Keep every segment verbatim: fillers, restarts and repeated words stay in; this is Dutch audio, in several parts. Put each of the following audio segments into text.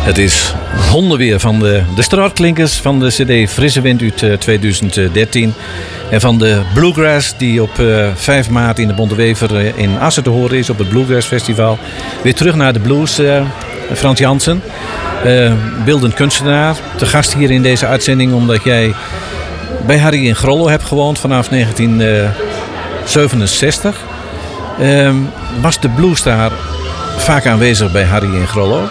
Het is hondenweer van de, de straatklinkers van de cd Frisse Wind uit uh, twintig dertien. En van de Bluegrass die op uh, vijf maart in de Bontewever uh, in Assen te horen is op het Bluegrass Festival. Weer terug naar de blues, uh, Frans Jansen. Uh, beeldend kunstenaar. Te gast hier in deze uitzending omdat jij bij Harry in Grollo hebt gewoond vanaf negentien zevenenzestig. Uh, was de blues daar vaak aanwezig bij Harry in Grollo?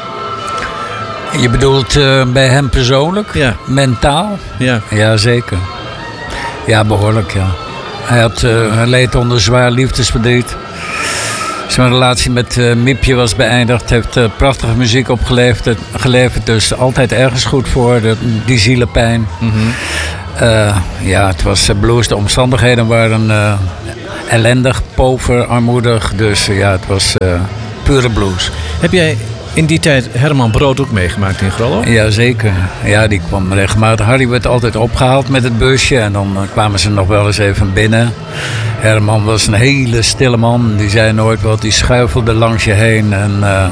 Je bedoelt uh, bij hem persoonlijk? Ja. Mentaal? Ja. Ja, zeker. Ja, behoorlijk, ja. Hij, had, uh, hij leed onder zwaar liefdesverdriet. Zijn relatie met uh, Miepje was beëindigd. Heeft uh, prachtige muziek opgeleverd. Geleverd, dus altijd ergens goed voor. De, die zielenpijn. Mm-hmm. Uh, ja, het was uh, blues. De omstandigheden waren uh, ellendig, pover, armoedig. Dus uh, ja, het was uh, pure blues. Heb jij in die tijd Herman Brood ook meegemaakt in Grollo? Ja, zeker. Ja, die kwam regelmatig. Harry werd altijd opgehaald met het busje. En dan uh, kwamen ze nog wel eens even binnen. Herman was een hele stille man. Die zei nooit wat. Die schuifelde langs je heen. En uh,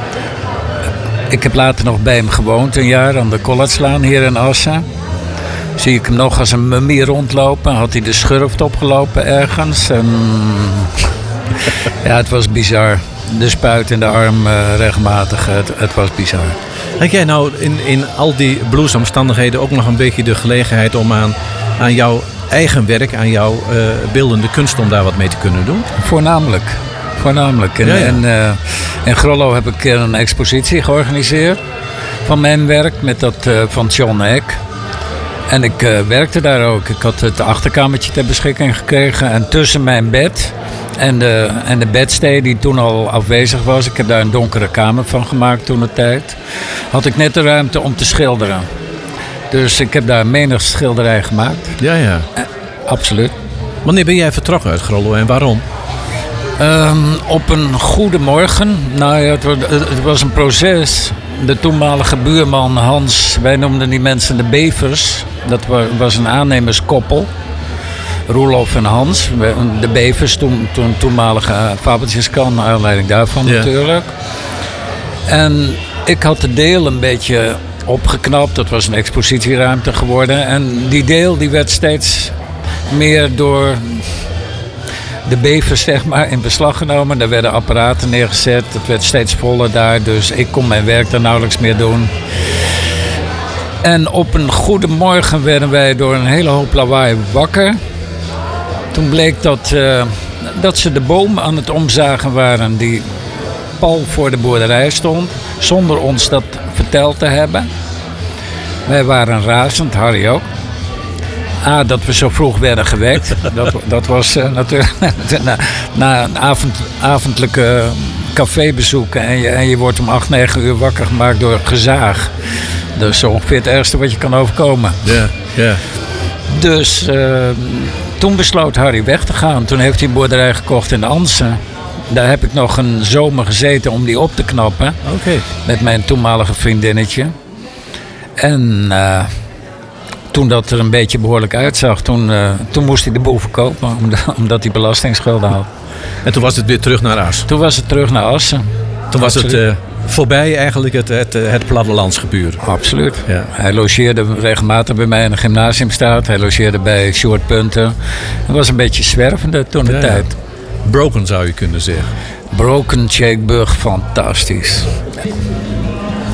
ik heb later nog bij hem gewoond. Een jaar aan de Collardslaan hier in Assen. Zie ik hem nog als een mummie rondlopen. Had hij de schurft opgelopen ergens. En ja, het was bizar. De spuit in de arm uh, regelmatig. Het, het was bizar. Had jij nou in, in al die bluesomstandigheden ook nog een beetje de gelegenheid om aan, aan jouw eigen werk, aan jouw uh, beeldende kunst, om daar wat mee te kunnen doen? Voornamelijk. Voornamelijk. En, ja, ja. en uh, in Grollo heb ik een expositie georganiseerd van mijn werk met dat uh, van John Eck. En ik uh, werkte daar ook. Ik had het achterkamertje ter beschikking gekregen. En tussen mijn bed en de, en de bedstee die toen al afwezig was, ik heb daar een donkere kamer van gemaakt toen de tijd, had ik net de ruimte om te schilderen. Dus ik heb daar menig schilderij gemaakt. Ja, ja. Uh, absoluut. Wanneer ben jij vertrokken uit Grollo en waarom? Um, op een goede morgen. Nou ja, het, het was een proces. De toenmalige buurman Hans, wij noemden die mensen de Bevers. Dat was een aannemerskoppel. Roelof en Hans. De Bevers, toen, toen toenmalige fabeltjeskan, naar aanleiding daarvan, ja, natuurlijk. En ik had de deel een beetje opgeknapt. Dat was een expositieruimte geworden. En die deel die werd steeds meer door de Bevers, zeg maar, in beslag genomen. Daar werden apparaten neergezet. Het werd steeds voller daar. Dus ik kon mijn werk daar nauwelijks meer doen. En op een goede morgen werden wij door een hele hoop lawaai wakker. Toen bleek dat, uh, dat ze de boom aan het omzagen waren die pal voor de boerderij stond. Zonder ons dat verteld te hebben. Wij waren razend, Harry ook. A, dat we zo vroeg werden gewekt. Dat, dat was uh, natuurlijk na, na een avond, avondelijke cafébezoek. En je, en je wordt om acht, negen uur wakker gemaakt door gezaag. Dat is zo ongeveer het ergste wat je kan overkomen. Ja, yeah, ja. Yeah. Dus uh, toen besloot Harry weg te gaan. Toen heeft hij een boerderij gekocht in Ansen. Daar heb ik nog een zomer gezeten om die op te knappen. Okay. Met mijn toenmalige vriendinnetje. En Uh, toen dat er een beetje behoorlijk uitzag, toen, uh, toen moest hij de boel verkopen, omdat hij belastingsschulden had. En toen was het weer terug naar Assen? Toen was het terug naar Assen. Toen was Absoluut. het uh, voorbij eigenlijk het, het, het plattelandsgebuur? Absoluut. Ja. Hij logeerde regelmatig bij mij in de gymnasiumstraat. Hij logeerde bij Sjoerd Punten. Hij was een beetje zwervende toen de ja, tijd. Broken zou je kunnen zeggen. Broken, Tjeekburg, fantastisch.